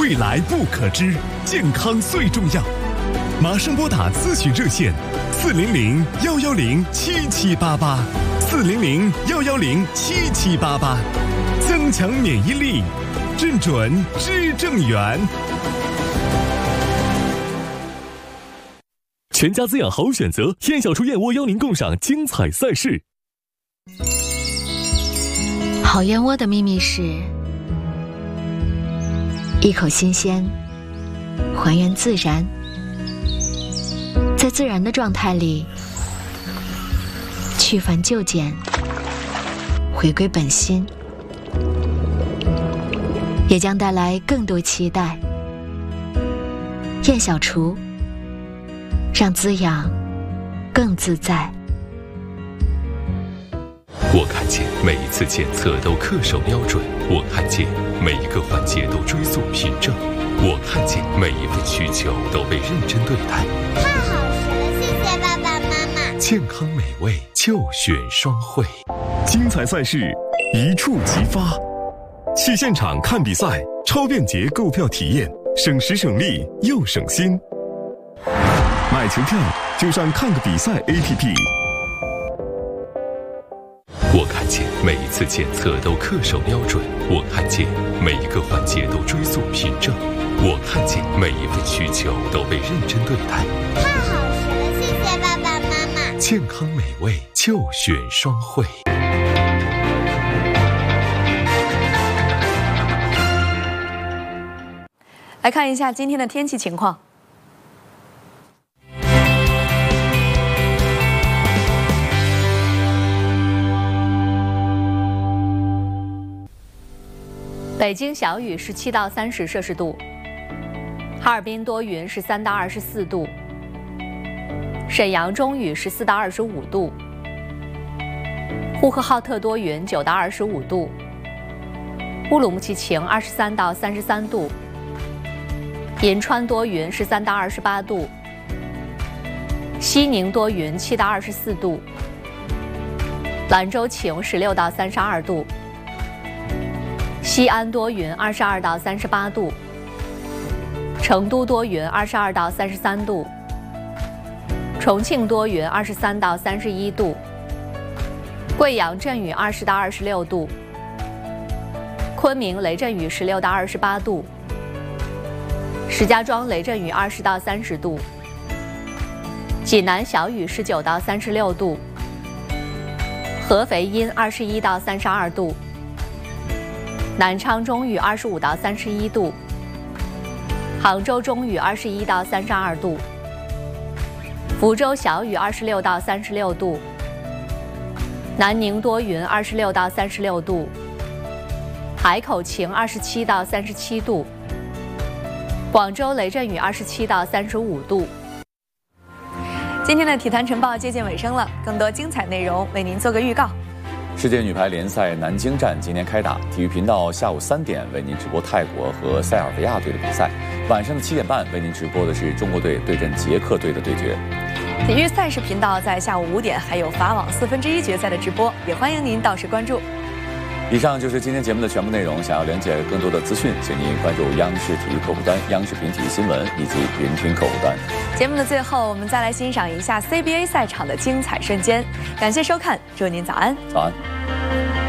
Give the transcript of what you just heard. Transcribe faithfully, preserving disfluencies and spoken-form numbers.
未来不可知，健康最重要。马上拨打咨询热线：四零零幺幺零七七八八，四零零幺幺零七七八八，增强免疫力，认准知正源。全家滋养好选择，燕小厨燕窝邀您共赏精彩赛事。 好燕窝的秘密是一口新鲜，还原自然，在自然的状态里去繁就简，回归本心，也将带来更多期待。燕小厨，让滋养更自在。 我看见每一次检测都恪守标准，我看见每一个环节都追溯凭证，我看见每一份需求都被认真对待。 太好吃了，谢谢爸爸妈妈。 健康美味就选双汇。 精彩赛事一触即发，去现场看比赛，超便捷购票体验，省时省力又省心。买球票就上看个比赛 A P P。 我看见每一次检测都恪守标准，我看见每一个环节都追溯凭证，我看见每一份需求都被认真对待。 太好吃了，谢谢爸爸妈妈。 健康美味就选双汇。 来看一下今天的天气情况。北京小雨十七到三十摄氏度，哈尔滨多云十三到二十四度，沈阳中雨十四到二十五度，呼和浩特多云九到二十五度，乌鲁木齐晴二十三到三十三度，银川多云十三到二十八度，西宁多云七到二十四度，兰州晴十六到三十二度。西安多云，二十二到三十八度；成都多云，二十二到三十三度；重庆多云，二十三到三十一度；贵阳阵雨，二十到二十六度；昆明雷阵雨，十六到二十八度；石家庄雷阵雨，二十到三十度；济南小雨，十九到三十六度；合肥阴，二十一到三十二度。南昌中雨二十五到三十一度，杭州中雨二十一到三十二度，福州小雨二十六到三十六度，南宁多云二十六到三十六度，海口晴二十七到三十七度，广州雷阵雨二十七到三十五度。今天的体坛晨报接近尾声了，更多精彩内容为您做个预告。 世界女排联赛南京站今天开打，体育频道下午三点为您直播泰国和塞尔维亚队的比赛，晚上的七点半为您直播的是中国队对阵捷克队的对决。 体育赛事频道在下午五点还有法网四分之一决赛的直播，也欢迎您到时关注。 以上就是今天节目的全部内容，想要了解更多的资讯，请您关注央视体育客户端、央视频体育新闻以及云听客户端。 节目的最后，我们再来欣赏一下 C B A 赛场的精彩瞬间。感谢收看，祝您早安。 早安。